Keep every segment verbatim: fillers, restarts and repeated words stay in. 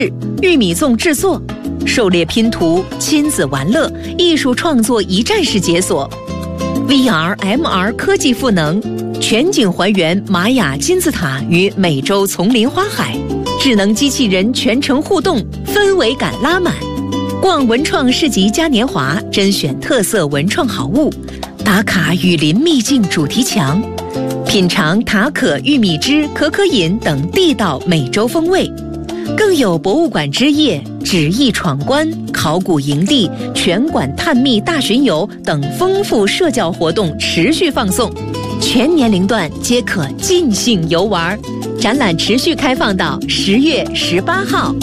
玉米粽制作、狩猎拼图、亲子玩乐、艺术创作一站式解锁 ，V R、M R 科技赋能，全景还原玛雅金字塔与美洲丛林花海，智能机器人全程互动，氛围感拉满。逛文创市集嘉年华，甄选特色文创好物，打卡雨林秘境主题墙，品尝塔可玉米汁、可可饮等地道美洲风味。更有博物馆之夜、纸艺闯关、考古营地、全馆探秘大巡游等丰富社交活动持续放送，全年龄段皆可尽兴游玩。展览持续开放到十月十八号。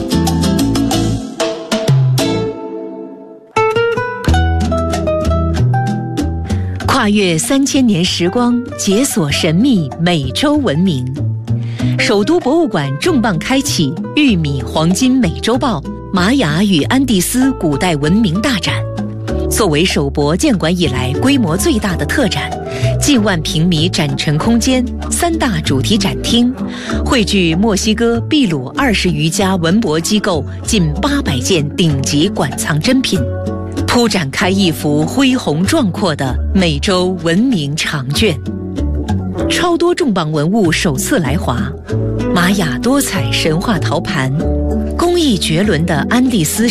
跨越三千年时光，解锁神秘美洲文明。首都博物馆重磅开启玉米黄金美洲豹玛雅与安第斯古代文明大展。作为首博建馆以来规模最大的特展，近万平米展陈空间，三大主题展厅，汇聚墨西哥、秘鲁二十余家文博机构近八百件顶级馆藏珍品，铺展开一幅恢宏壮阔的美洲文明长卷。超多重磅文物首次来华，玛雅多彩神话陶盘，工艺绝伦的安第斯